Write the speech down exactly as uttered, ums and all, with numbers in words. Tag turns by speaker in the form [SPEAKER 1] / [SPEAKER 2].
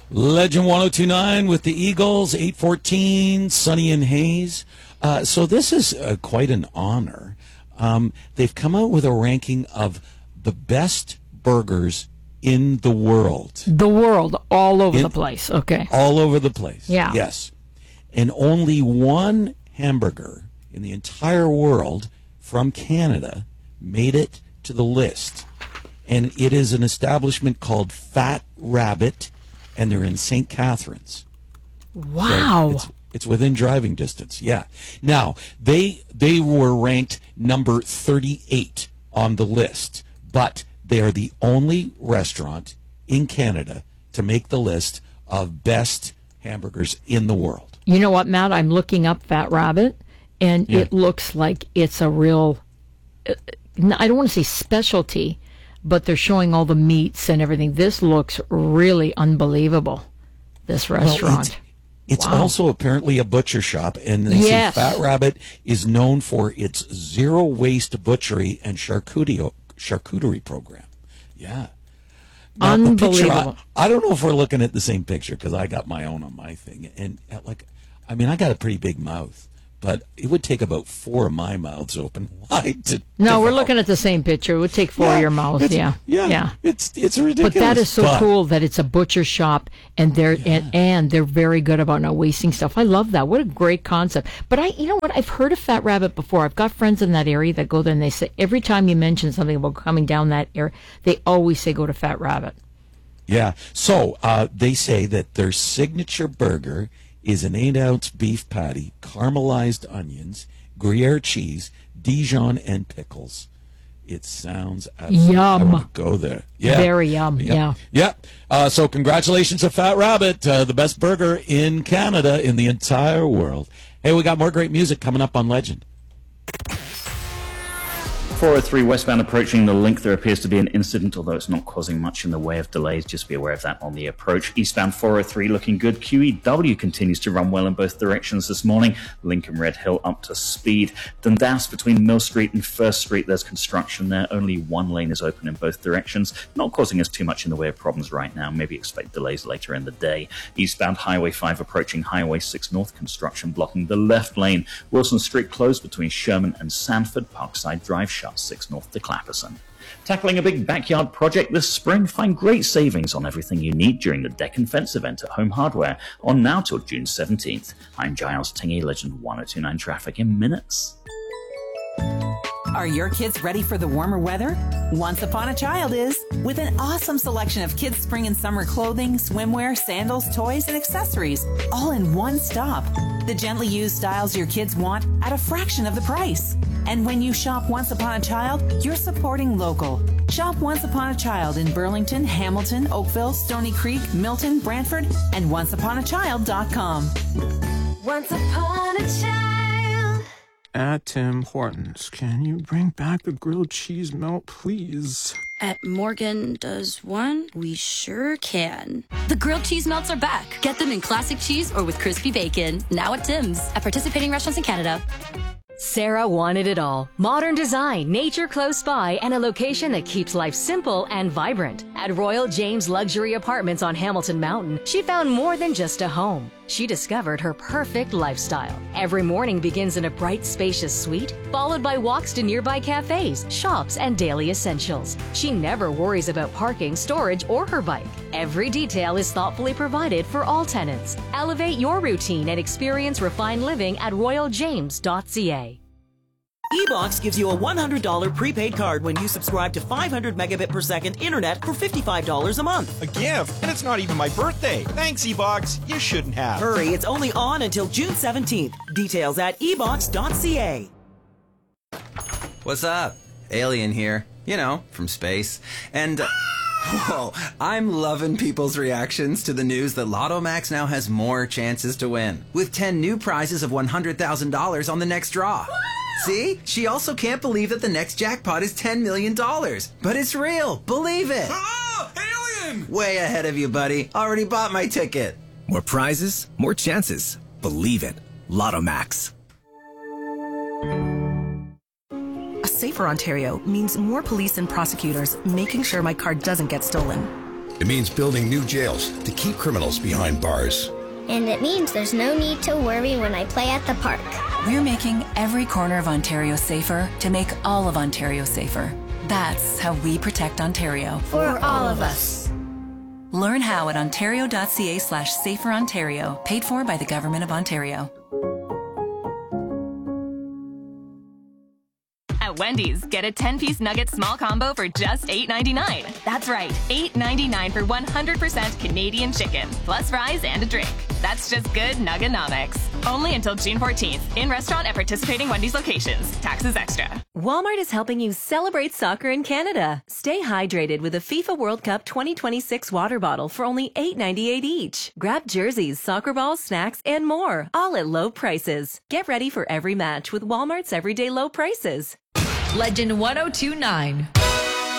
[SPEAKER 1] Legend one oh two point nine with the Eagles, eight fourteen, Sunny and Hayes. Uh, so this is uh, quite an honor. Um, they've come out with a ranking of the best burgers in the world.
[SPEAKER 2] The world, all over
[SPEAKER 1] in,
[SPEAKER 2] the place. Okay.
[SPEAKER 1] All over the place.
[SPEAKER 2] Yeah.
[SPEAKER 1] Yes. And only one hamburger in the entire world from Canada made it to the list. And it is an establishment called Fat Rabbit, and they're in Saint Catharines.
[SPEAKER 2] Wow.
[SPEAKER 1] So it's, it's within driving distance, yeah. Now, they they were ranked number thirty-eight on the list, but they are the only restaurant in Canada to make the list of best hamburgers in the world.
[SPEAKER 2] You know what, Matt? I'm looking up Fat Rabbit, and
[SPEAKER 1] Yeah.
[SPEAKER 2] it looks like it's a real, uh, I don't want to say specialty, but they're showing all the meats and everything. This looks really unbelievable, this restaurant.
[SPEAKER 1] Well, it's it's
[SPEAKER 2] Wow.
[SPEAKER 1] also apparently a butcher shop, and they
[SPEAKER 2] Yes.
[SPEAKER 1] say Fat Rabbit is known for its zero-waste butchery and charcuterie, charcuterie program. Yeah. Now, the picture,
[SPEAKER 2] Unbelievable.
[SPEAKER 1] I, I don't know if we're looking at the same picture, because I got my own on my thing. And, uh, like, I mean, I got a pretty big mouth, but it would take about four of my mouths open wide to
[SPEAKER 2] No, we're
[SPEAKER 1] develop.
[SPEAKER 2] looking at the same picture. It would take four of your mouths.
[SPEAKER 1] it's-
[SPEAKER 2] Yeah.
[SPEAKER 1] yeah,
[SPEAKER 2] Yeah.
[SPEAKER 1] It's it's ridiculous.
[SPEAKER 2] But that is so
[SPEAKER 1] but-
[SPEAKER 2] cool that it's a butcher shop, and they're and, and they're very good about not wasting stuff. I love that. What a great concept. But I, you know what? I've heard of Fat Rabbit before. I've got friends in that area that go there, and they say every time you mention something about coming down that area, they always say go to Fat Rabbit.
[SPEAKER 1] Yeah. So uh, they say that their signature burger is an eight-ounce beef patty, caramelized onions, Gruyere cheese, Dijon, and pickles. It sounds absolutely.
[SPEAKER 2] Yum.
[SPEAKER 1] I want to go there. Yeah.
[SPEAKER 2] Very yum.
[SPEAKER 1] Yep.
[SPEAKER 2] Yeah.
[SPEAKER 1] Yeah. Uh, so congratulations to Fat Rabbit, uh, the best burger in Canada, in the entire world. Hey, we got more great music coming up on Legend.
[SPEAKER 3] four oh three westbound approaching the link. There appears to be an incident, although it's not causing much in the way of delays. Just be aware of that on the approach. Eastbound four oh three looking good. Q E W continues to run well in both directions this morning. Lincoln Red Hill up to speed. Dundas between Mill Street and First Street, there's construction there. Only one lane is open in both directions. Not causing us too much in the way of problems right now. Maybe expect delays later in the day. Eastbound Highway five approaching Highway six North, construction blocking the left lane. Wilson Street closed between Sherman and Sanford. Parkside Drive shut six North to Clapperson. Tackling a big backyard project this spring? Find great savings on everything you need during the Deck and Fence event at Home Hardware on now till June seventeenth. I'm Giles Tingy, Legend one oh two point nine traffic in minutes.
[SPEAKER 4] Are your kids ready for the warmer weather? Once Upon a Child is. With an awesome selection of kids' spring and summer clothing, swimwear, sandals, toys, and accessories, all in one stop. The gently used styles your kids want at a fraction of the price. And when you shop Once Upon a Child, you're supporting local. Shop Once Upon a Child in Burlington, Hamilton, Oakville, Stony Creek, Milton, Brantford, and once upon a child dot com.
[SPEAKER 5] Once upon a child.
[SPEAKER 6] At Tim Hortons, can you bring back the grilled cheese melt, please?
[SPEAKER 7] At Morgan Does One, we sure can. The grilled cheese melts are back. Get them in classic cheese or with crispy bacon. Now at Tim's. At participating restaurants in Canada.
[SPEAKER 8] Sarah wanted it all. Modern design, nature close by, and a location that keeps life simple and vibrant. At Royal James Luxury Apartments on Hamilton Mountain, she found more than just a home. She discovered her perfect lifestyle. Every morning begins in a bright, spacious suite, followed by walks to nearby cafes, shops, and daily essentials. She never worries about parking, storage, or her bike. Every detail is thoughtfully provided for all tenants. Elevate your routine and experience refined living at royal james dot c a.
[SPEAKER 9] E-Box gives you a one hundred dollars prepaid card when you subscribe to five hundred megabit per second internet for fifty-five dollars a month.
[SPEAKER 10] A gift? And it's not even my birthday. Thanks, E-Box. You shouldn't have.
[SPEAKER 9] Hurry, it's only on until June seventeenth. Details at e box dot c a.
[SPEAKER 11] What's up? Alien here. You know, from space. And... Uh, whoa, I'm loving people's reactions to the news that Lotto Max now has more chances to win, with ten new prizes of one hundred thousand dollars on the next draw. See? She also can't believe that the next jackpot is ten million dollars. But it's real. Believe it.
[SPEAKER 10] Ah! Alien!
[SPEAKER 11] Way ahead of you, buddy. Already bought my ticket.
[SPEAKER 12] More prizes, more chances. Believe it. Lotto Max.
[SPEAKER 13] A safer Ontario means more police and prosecutors making sure my car doesn't get stolen. It means building new jails to keep criminals behind bars.
[SPEAKER 14] And it means there's no need to worry when I play at the park.
[SPEAKER 15] We're making every corner of Ontario safer to make all of Ontario safer. That's how we protect Ontario.
[SPEAKER 14] For all of us.
[SPEAKER 15] Learn how at ontario.ca slash safer Ontario. Paid for by the Government of Ontario.
[SPEAKER 16] At Wendy's, get a ten-piece nugget small combo for just eight ninety-nine. That's right, eight ninety-nine for one hundred percent Canadian chicken, plus fries and a drink. That's just good Nuggenomics. Only until June fourteenth. In restaurant at participating Wendy's locations. Taxes extra.
[SPEAKER 17] Walmart is helping you celebrate soccer in Canada. Stay hydrated with a FIFA World Cup twenty twenty-six water bottle for only eight ninety-eight each. Grab jerseys, soccer balls, snacks, and more, all at low prices. Get ready for every match with Walmart's everyday low prices.
[SPEAKER 18] Legend one oh two nine.